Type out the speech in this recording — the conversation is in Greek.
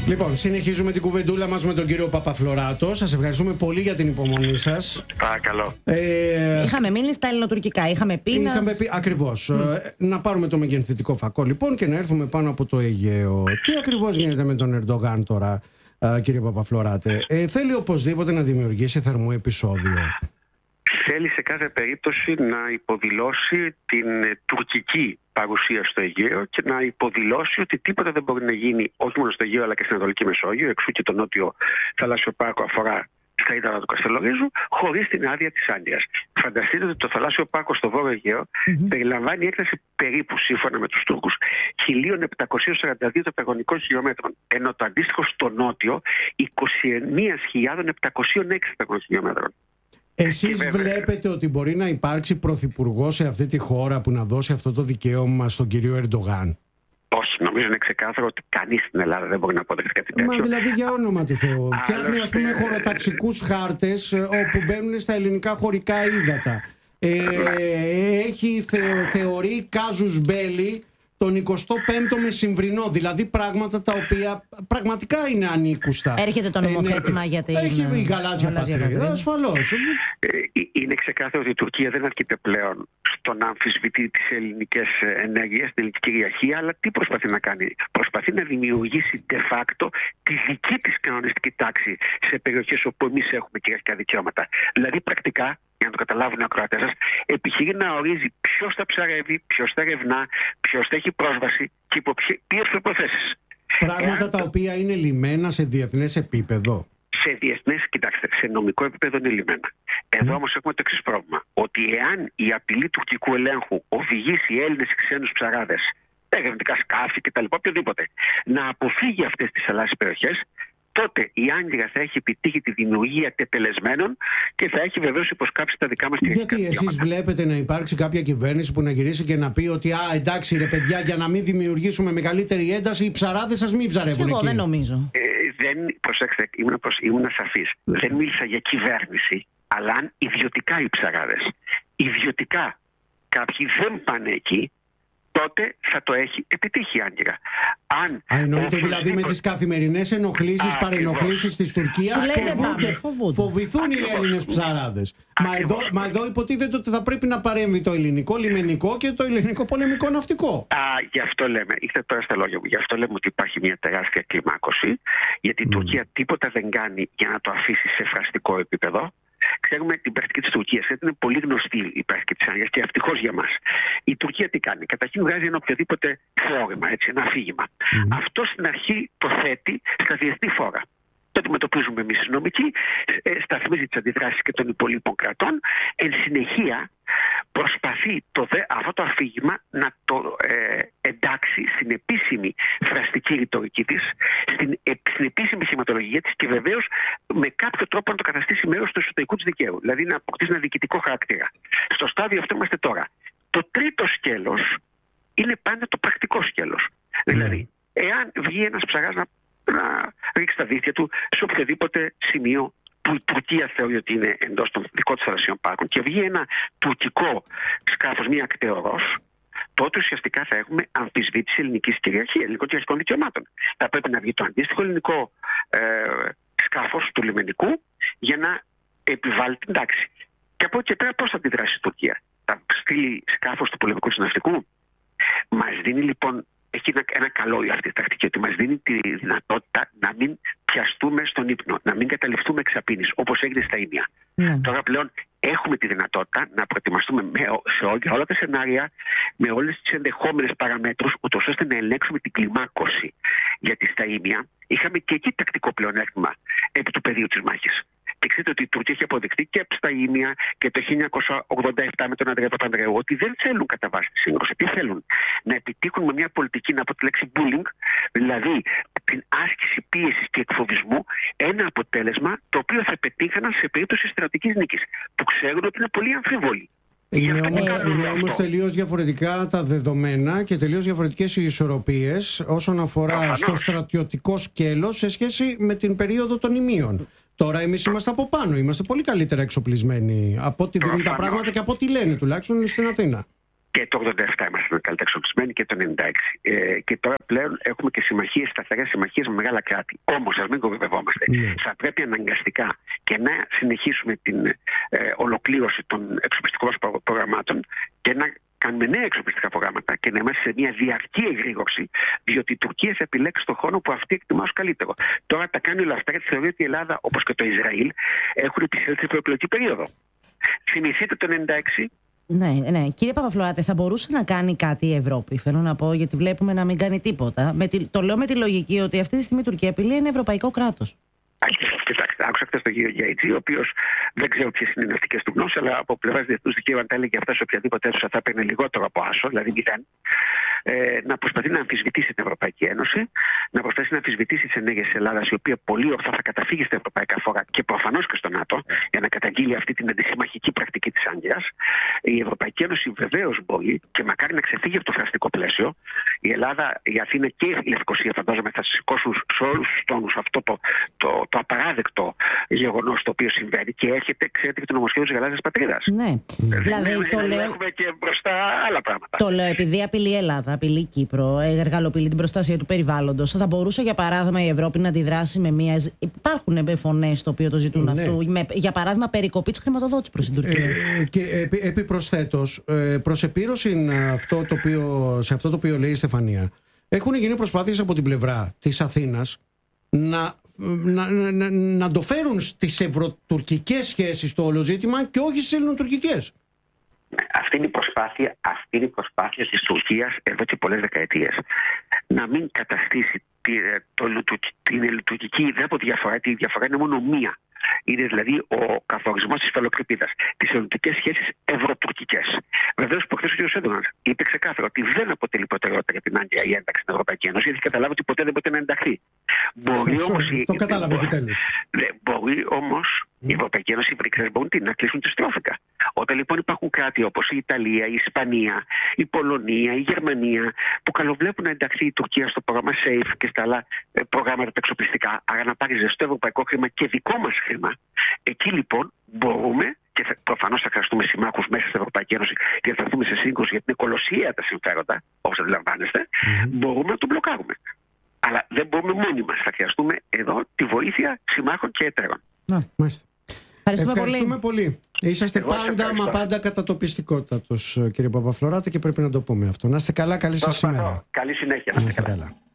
Λοιπόν, συνεχίζουμε την κουβεντούλα μας με τον κύριο Παπαφλωράτο. Σας ευχαριστούμε πολύ για την υπομονή σας. Παρακαλώ. Είχαμε μείνει στα ελληνοτουρκικά. Είχαμε πει. Ακριβώς. Να πάρουμε το μεγενθητικό φακό λοιπόν και να έρθουμε πάνω από το Αιγαίο. Τι ακριβώς γίνεται με τον Ερντογάν τώρα, κύριε Παπαφλωράτε? Θέλει οπωσδήποτε να δημιουργήσει θερμό επεισόδιο. Θέλει σε κάθε περίπτωση να υποδηλώσει την τουρκική παρουσία στο Αιγαίο και να υποδηλώσει ότι τίποτα δεν μπορεί να γίνει όχι μόνο στο Αιγαίο αλλά και στην Ανατολική Μεσόγειο, εξού και το νότιο θαλάσσιο πάρκο αφορά στα ύδατα του Καστελορίζου, χωρίς την άδεια της Άγκυρας. Φανταστείτε ότι το θαλάσσιο πάρκο στο Βόρειο Αιγαίο περιλαμβάνει έκταση περίπου, σύμφωνα με τους Τούρκους, 1.742 τετραγωνικών χιλιόμετρων, ενώ το αντίστοιχο στο νότιο 21.706 τετραγωνικών χιλιόμετρων. Εσείς βλέπετε ότι μπορεί να υπάρξει πρωθυπουργός σε αυτή τη χώρα που να δώσει αυτό το δικαίωμα στον κύριο Ερντογάν? Όχι, νομίζω είναι ξεκάθαρο ότι κανείς στην Ελλάδα δεν μπορεί να αποδεχτεί κάτι τέτοιο. Μα δηλαδή, για όνομα του Θεού, φτιάχνει ας πούμε χωροταξικούς χάρτες όπου μπαίνουν στα ελληνικά χωρικά ύδατα. Θεωρεί κάζους μπέλι τον 25ο μεσημβρινό, δηλαδή πράγματα τα οποία πραγματικά είναι ανήκουστα. Έρχεται το νομοθέτημα για την η γαλάζια πατρίδα, ασφαλώς. Είναι ξεκάθαρο ότι η Τουρκία δεν αρκείται πλέον στο να αμφισβητεί τις ελληνικές ενέργειες, την ελληνική κυριαρχία, αλλά τι προσπαθεί να κάνει? Προσπαθεί να δημιουργήσει de facto τη δική της κανονιστική τάξη σε περιοχές όπου εμείς έχουμε κυριαρχικά δικαιώματα. Δηλαδή πρακτικά, για να το καταλάβουν οι ακροατές σας, επιχειρεί να ορίζει ποιος θα ψαρεύει, ποιος θα ερευνά, ποιος θα έχει πρόσβαση και υπό ποιες προϋποθέσεις. Πράγματα τα οποία είναι λυμμένα σε διεθνές επίπεδο. Σε διεθνές, κοιτάξτε, σε νομικό επίπεδο είναι λυμμένα. Εδώ όμως έχουμε το εξής πρόβλημα. Ότι εάν η απειλή τουρκικού ελέγχου οδηγήσει Έλληνες και ξένους ψαράδες, ερευνητικά σκάφη κτλ., οποιοδήποτε, να αποφύγει αυτές τις θαλάσσιες περιοχές, τότε η Άγκυρα θα έχει επιτύχει τη δημιουργία τετελεσμένων και θα έχει βεβαίως υποσκάψει τα δικά μας κυριαρχικά δικαιώματα. Γιατί εσείς βλέπετε να υπάρξει κάποια κυβέρνηση που να γυρίσει και να πει ότι εντάξει ρε παιδιά, για να μην δημιουργήσουμε μεγαλύτερη ένταση, οι ψαράδες σας μην ψαρεύουν εκεί? Εγώ δεν νομίζω. Προσέξτε, ήμουν σαφής. Δεν μίλησα για κυβέρνηση, αλλά αν ιδιωτικά οι ψαράδες, ιδιωτικά κάποιοι δεν πάνε εκεί, τότε θα το έχει επιτύχει η Άγκυρα. Εννοείται δηλαδή με τις καθημερινές ενοχλήσεις, παρενοχλήσεις της Τουρκίας, φοβηθούν οι Έλληνες ψαράδες. Μα εδώ υποτίθεται ότι θα πρέπει να παρέμβει το ελληνικό λιμενικό και το ελληνικό πολεμικό ναυτικό. Γι' αυτό λέμε, ήρθε τώρα στα λόγια μου, γι' αυτό λέμε ότι υπάρχει μια τεράστια κλιμάκωση, γιατί η Τουρκία τίποτα δεν κάνει για να το αφήσει σε φραστικό επίπεδο. Ξέρουμε την πρακτική της Τουρκίας, γιατί είναι πολύ γνωστή η πρακτική της Άγκυρας και ευτυχώς για μας. Η Τουρκία τι κάνει? Καταρχήν βγάζει ένα οποιοδήποτε φόρημα, ένα αφήγημα. Αυτό στην αρχή το θέτει στα διεθνή φόρα. Το αντιμετωπίζουμε εμείς οι νομικοί, σταθμίζει τις αντιδράσεις και των υπολείπων κρατών. Εν συνεχεία προσπαθεί αυτό το αφήγημα να το εντάξει στην επίσημη φραστική ρητορική της, στην επίσημη θεματολογία της και βεβαίως με κάποιο τρόπο να το καταστήσει μέρος του εσωτερικού της δικαίου. Δηλαδή να αποκτήσει ένα διοικητικό χαρακτήρα. Στο στάδιο αυτό είμαστε τώρα. Το τρίτο σκέλος είναι πάντα το πρακτικό σκέλος. Δηλαδή, εάν βγει ένας ψαράς να ρίξει τα δίχτυα του σε οποιοδήποτε σημείο που η Τουρκία θεωρεί ότι είναι εντός των δικών της θαλασσίων πάρκων και βγει ένα τουρκικό σκάφος, μία ακτεωρός, τότε ουσιαστικά θα έχουμε αμφισβήτηση ελληνικής κυριαρχίας, ελληνικών κυριαρχικών δικαιωμάτων. Θα πρέπει να βγει το αντίστοιχο ελληνικό σκάφος του λιμενικού για να επιβάλλει την τάξη. Και από εκεί και πέρα πώς θα αντιδράσει η Τουρκία? Θα στείλει σκάφος του πολεμικού της ναυτικού? Μας δίνει λοιπόν, έχει ένα καλό αυτή η τακτική, ότι μας δίνει τη δυνατότητα να μην πιαστούμε στον ύπνο, να μην καταληφθούμε εξαπίνης, όπως έγινε στα Ήμια. Τώρα πλέον έχουμε τη δυνατότητα να προετοιμαστούμε σε όλα τα σενάρια, με όλες τις ενδεχόμενες παραμέτρους, ούτως ώστε να ελέγξουμε την κλιμάκωση. Γιατί στα Ήμια είχαμε και εκεί τακτικό πλεονέκτημα επί του πεδίου της μάχης. Και ξέρετε ότι η Τουρκία έχει αποδειχθεί και στα Ήμια και το 1987 με τον Ανδρέα Παπανδρέου ότι δεν θέλουν κατά βάση τη σύγκρουση. Τι θέλουν? Να επιτύχουν με μια πολιτική, να από τη λέξη bullying, δηλαδή την άσκηση πίεσης και εκφοβισμού, ένα αποτέλεσμα το οποίο θα πετύχαναν σε περίπτωση στρατηγικής νίκης, που ξέρουν ότι είναι πολύ αμφίβολη. Είναι όμως τελείως διαφορετικά τα δεδομένα και τελείως διαφορετικές οι ισορροπίες όσον αφορά στο στρατιωτικό σκέλος σε σχέση με την περίοδο των Ιμίων. Τώρα εμείς είμαστε από πάνω, είμαστε πολύ καλύτερα εξοπλισμένοι από ό,τι δίνουν τα πράγματα και από ό,τι λένε τουλάχιστον στην Αθήνα. Και το 87 ήμασταν καλύτερα εξοπλισμένοι και το 96. Και τώρα πλέον έχουμε και συμμαχίες, σταθερές συμμαχίες με μεγάλα κράτη. Όμως, ας μην κορυδευόμαστε. Θα πρέπει αναγκαστικά και να συνεχίσουμε την ολοκλήρωση των εξοπλιστικών μας προγραμμάτων και να κάνουμε νέα εξοπλιστικά προγράμματα και να είμαστε σε μια διαρκή εγρήγορση, διότι η Τουρκία θα επιλέξει τον χρόνο που αυτή εκτιμά ως καλύτερο. Τώρα τα κάνει όλα αυτά γιατί θεωρεί ότι η Ελλάδα, όπως και το Ισραήλ, έχουν επισέλθει σε προεκλογική περίοδο. Θυμηθείτε το 96. Ναι. Κύριε Παπαφλωράτε, θα μπορούσε να κάνει κάτι η Ευρώπη, θέλω να πω, γιατί βλέπουμε να μην κάνει τίποτα. Το λέω με τη λογική ότι αυτή τη στιγμή η Τουρκία απειλεί ένα ευρωπαϊκό κράτος. Κοιτάξτε, άκουσα χθες τον κύριο Γκέιτζη, ο οποίος δεν ξέρω ποιες είναι οι ναυτικές του γνώσεις, αλλά από πλευράς διεθνούς δικαίου, αν τα έλεγε αυτά σε οποιαδήποτε αίθουσα, θα έπαιρνε λιγότερο από άσο, δηλαδή μηδέν. Να προσπαθεί να αμφισβητήσει την Ευρωπαϊκή Ένωση, να προσπαθεί να αμφισβητήσει τις ενέργειες της Ελλάδας, η οποία πολύ ορθά θα καταφύγει στα ευρωπαϊκά φόρα και προφανώς και στο ΝΑΤΟ, για να καταγγείλει αυτή την αντισυμμαχική πρακτική της Άγκυρας. Η Ευρωπαϊκή Ένωση βεβαίως μπορεί και μακάρι να ξεφύγει από το φραστικό πλαίσιο. Η Ελλάδα, η Αθήνα και η Λευκοσία, φαντάζομαι, θα σηκώσουν σε όλους τους τόνους αυτό το απαράδεκτο γεγονός το οποίο συμβαίνει και έρχεται, ξέρετε, και το νομοσχέδιο της γαλάζιας πατρίδας. Ναι. Δηλαδή, το λέω. Έχουμε και μπροστά άλλα πράγματα. Το λέω επειδή απειλεί η Ελλάδα, απειλεί η Κύπρο, εργαλοποιεί την προστασία του περιβάλλοντος. Θα μπορούσε, για παράδειγμα, η Ευρώπη να αντιδράσει με μια. Υπάρχουν φωνές στο οποίο το ζητούν αυτό. Για παράδειγμα, περικοπή της χρηματοδότησης προς την Τουρκία. Και επιπροσθέτως, προς επίρρωση σε αυτό το οποίο λέει η Στεφανία, έχουν γίνει προσπάθειες από την πλευρά της Αθήνας να το φέρουν στις ευρωτουρκικές σχέσεις το όλο ζήτημα και όχι στις ελληνοτουρκικές. Αυτή είναι η προσπάθεια της Τουρκίας εδώ και πολλές δεκαετίες. Να μην καταστήσει την ελληνοτουρκική ιδέα από διαφορά. Η διαφορά είναι μόνο μία. Είναι δηλαδή ο καθορισμός της φαλοκρηπίδας. Τις ελληνικές σχέσεις ευρωτουρκικές. Βεβαίως, προχθές ο κ. Ερντογάν είπε ξεκάθαρα ότι δεν αποτελεί προτεραιότητα για την Άγκυρα η ένταξη στην Ευρωπαϊκή Ένωση, γιατί καταλάβει ότι ποτέ δεν μπορεί να ενταχθεί. Το κατάλαβε επιτέλους. Μπορεί όμως η Ευρωπαϊκή Ένωση, οι Βρυξέλλες μπορούν να κλείσουν τη στρόφικα. Όταν λοιπόν υπάρχουν κράτη όπως η Ιταλία, η Ισπανία, η Πολωνία, η Γερμανία, που καλοβλέπουν να ενταχθεί η Τουρκία στο πρόγραμμα SAFE και στα άλλα προγράμματα τα εξοπλιστικά, άρα να πάρει ζεστό ευρωπαϊκό χρήμα και δικό μας χρήμα, εκεί λοιπόν μπορούμε, και προφανώς θα χρειαστούμε συμμάχους μέσα στην Ευρωπαϊκή Ένωση και θα έρθουμε σε σύγκρουση γιατί είναι κολοσσία τα συμφέροντα, όπως αντιλαμβάνεστε, μπορούμε να τον μπλοκάρουμε. Αλλά δεν μπορούμε μόνοι μας. Θα χρειαστούμε εδώ τη βοήθεια συμμάχων και εταίρων. Ευχαριστούμε πολύ. Είσαστε πάντα κατά το πιστικότατος, κύριε Παπαφλωράτη, και πρέπει να το πούμε αυτό. Να είστε καλά, καλή σας ημέρα. Καλή συνέχεια. Να είστε καλά.